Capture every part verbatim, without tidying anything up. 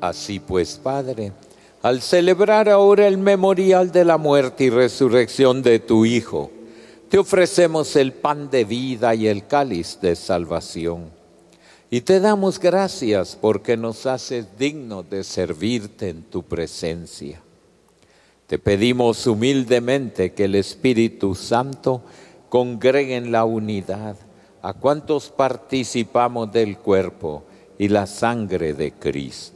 Así pues, Padre, al celebrar ahora el memorial de la muerte y resurrección de tu Hijo, te ofrecemos el pan de vida y el cáliz de salvación. Y te damos gracias porque nos haces dignos de servirte en tu presencia. Te pedimos humildemente que el Espíritu Santo congregue en la unidad a cuantos participamos del cuerpo y la sangre de Cristo.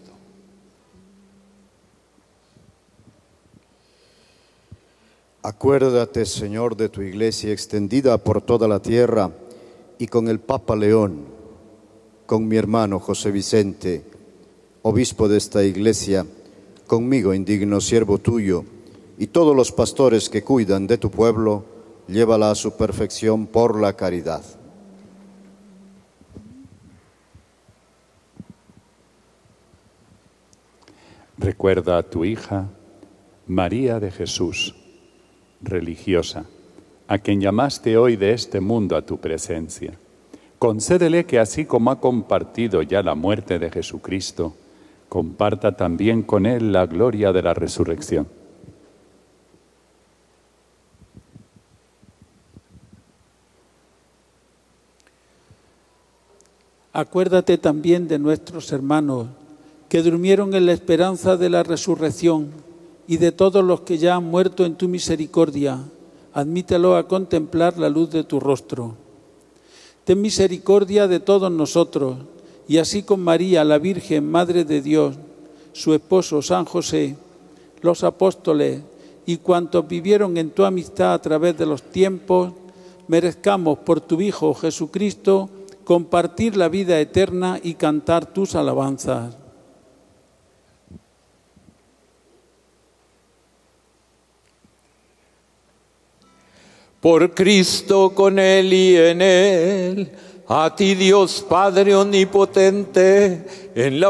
Acuérdate, Señor, de tu iglesia extendida por toda la tierra y con el Papa León, con mi hermano José Vicente, obispo de esta iglesia, conmigo, indigno siervo tuyo, y todos los pastores que cuidan de tu pueblo, llévala a su perfección por la caridad. Recuerda a tu hija, María de Jesús, religiosa, a quien llamaste hoy de este mundo a tu presencia. Concédele que así como ha compartido ya la muerte de Jesucristo, comparta también con él la gloria de la resurrección. Acuérdate también de nuestros hermanos que durmieron en la esperanza de la resurrección y de todos los que ya han muerto en tu misericordia. Admítelo a contemplar la luz de tu rostro. Ten misericordia de todos nosotros, y así con María, la Virgen, Madre de Dios, su esposo San José, los apóstoles y cuantos vivieron en tu amistad a través de los tiempos, merezcamos por tu Hijo Jesucristo compartir la vida eterna y cantar tus alabanzas. Por Cristo, con Él y en Él, a ti Dios Padre Omnipotente, en la